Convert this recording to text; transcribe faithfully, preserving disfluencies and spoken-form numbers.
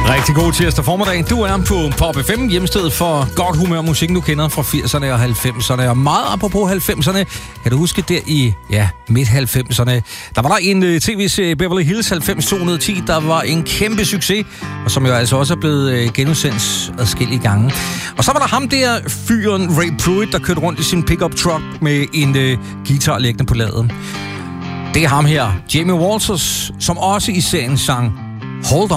Rigtig god tirsdag formiddag. Du er på Pop F M, hjemstedet for godt humør musik, du kender fra firserne og halvfemserne. Og meget apropos halvfemserne, kan du huske der i ja, midt halvfemserne, der var der en uh, tv-serie Beverly Hills halvfems to ti, der var en kæmpe succes, og som jo altså også er blevet uh, genudsendt adskillige gange. Og så var der ham der fyren Ray Pruitt, der kørte rundt i sin pickup truck med en uh, guitar liggende på ladet. Det er ham her, Jamie Walters, som også i serien sang Hold On.